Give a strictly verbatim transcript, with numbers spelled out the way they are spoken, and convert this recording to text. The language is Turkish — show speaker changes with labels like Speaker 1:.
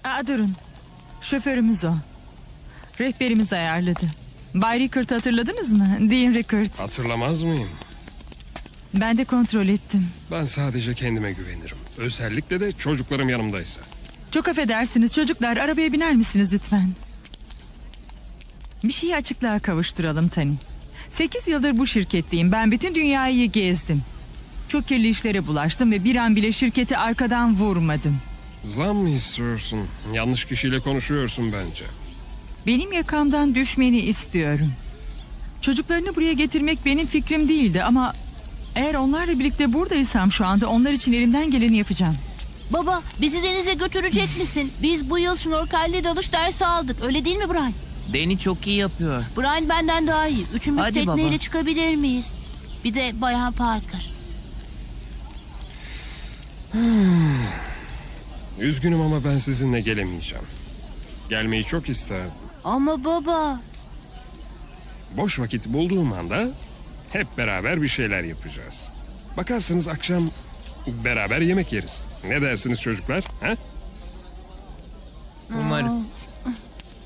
Speaker 1: Aa, durun. Şoförümüz o. Rehberimiz ayarladı. Bay Rickard'ı hatırladınız mı? Dean Rickard.
Speaker 2: Hatırlamaz mıyım?
Speaker 1: Ben de kontrol ettim.
Speaker 2: Ben sadece kendime güvenirim. Özellikle de çocuklarım yanımdaysa.
Speaker 1: Çok affedersiniz çocuklar, arabaya biner misiniz lütfen? Bir şeyi açıklığa kavuşturalım Tani. Sekiz yıldır bu şirketteyim. Ben bütün dünyayı gezdim. Çok kirli işlere bulaştım ve bir an bile şirketi arkadan vurmadım.
Speaker 2: Zam mı istiyorsun? Yanlış kişiyle konuşuyorsun bence.
Speaker 1: Benim yakamdan düşmeni istiyorum. Çocuklarını buraya getirmek benim fikrim değildi ama... eğer onlarla birlikte buradaysam şu anda onlar için elimden geleni yapacağım.
Speaker 3: Baba, bizi denize götürecek misin? Biz bu yıl şnorkelle dalış dersi aldık. Öyle değil mi Brian?
Speaker 4: Deni çok iyi yapıyor.
Speaker 3: Brian benden daha iyi. Üçümüz
Speaker 4: Hadi
Speaker 3: tekneyle
Speaker 4: baba.
Speaker 3: çıkabilir miyiz? Bir de Bayan Parker.
Speaker 2: Üzgünüm ama ben sizinle gelemeyeceğim. Gelmeyi çok isterdim.
Speaker 3: Ama baba...
Speaker 2: Boş vakit bulduğum anda hep beraber bir şeyler yapacağız. Bakarsınız akşam beraber yemek yeriz. Ne dersiniz çocuklar? Ha?
Speaker 4: Umarım.